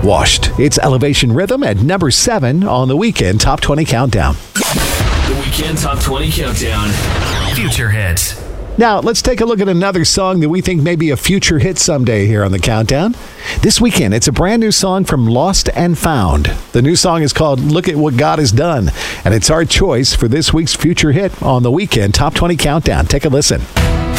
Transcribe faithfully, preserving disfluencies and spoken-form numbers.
Washed. It's Elevation Rhythm at number seven on the Weekend Top twenty Countdown. The Weekend Top twenty Countdown. Future hits. Now, let's take a look at another song that we think may be a future hit someday here on the Countdown. This weekend, it's a brand new song from Lost and Found. The new song is called Look at What God Has Done, and it's our choice for this week's future hit on the Weekend Top twenty Countdown. Take a listen.